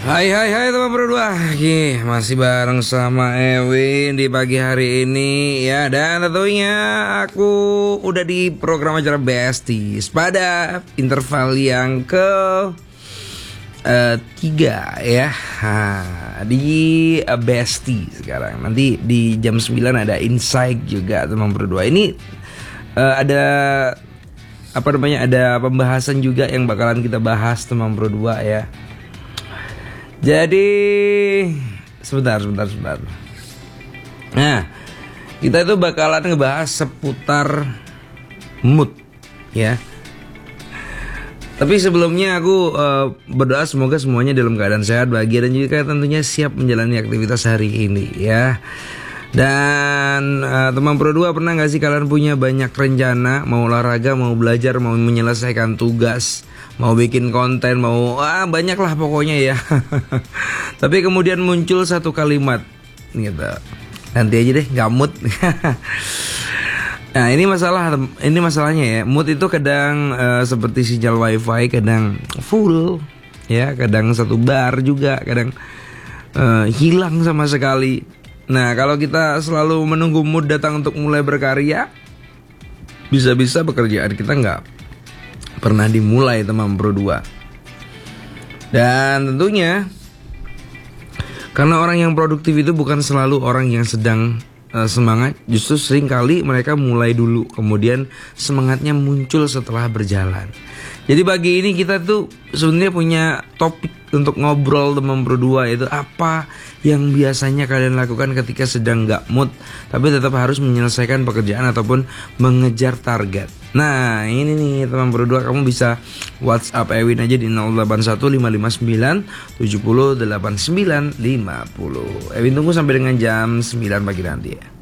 Hai teman berdua, masih bareng sama Ewin di pagi hari ini ya. Dan tentunya aku udah di program acara Besties pada interval yang ke tiga ya. Di Besties sekarang. Nanti di jam 9 ada Insight juga teman berdua. Ini ada apa namanya, ada pembahasan juga yang bakalan kita bahas teman berdua ya. Jadi sebentar. Nah, kita itu bakalan ngebahas seputar mood ya. Tapi sebelumnya aku berdoa semoga semuanya dalam keadaan sehat, bahagia, dan juga tentunya siap menjalani aktivitas hari ini ya. Dan teman Pro 2, pernah gak sih kalian punya banyak rencana, mau olahraga, mau belajar, mau menyelesaikan tugas, mau bikin konten, mau banyak lah pokoknya ya. Tapi kemudian muncul satu kalimat gitu, nanti aja deh, gak mood. Nah ini masalahnya ya. Mood itu kadang seperti sinyal wifi, kadang full ya, kadang satu bar juga, kadang hilang sama sekali. Nah kalau kita selalu menunggu mood datang untuk mulai berkarya, bisa-bisa pekerjaan kita nggak pernah dimulai teman Pro 2. Dan tentunya karena orang yang produktif itu bukan selalu orang yang sedang semangat, justru sering kali mereka mulai dulu, kemudian semangatnya muncul setelah berjalan. Jadi pagi ini kita tuh sebenarnya punya topik untuk ngobrol teman Pro 2, itu apa yang biasanya kalian lakukan ketika sedang gak mood tapi tetap harus menyelesaikan pekerjaan ataupun mengejar target. Nah ini nih teman Pro 2, kamu bisa WhatsApp Ewin aja di 081559 708950. Ewin tunggu sampai dengan jam 9 pagi nanti ya.